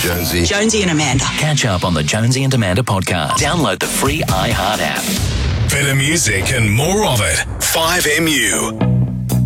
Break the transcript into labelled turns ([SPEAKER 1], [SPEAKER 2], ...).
[SPEAKER 1] Jonesy.
[SPEAKER 2] Jonesy and Amanda.
[SPEAKER 3] Catch up on the Jonesy and Amanda podcast. Download the free iHeart app.
[SPEAKER 4] Better music and more of it. 5MU.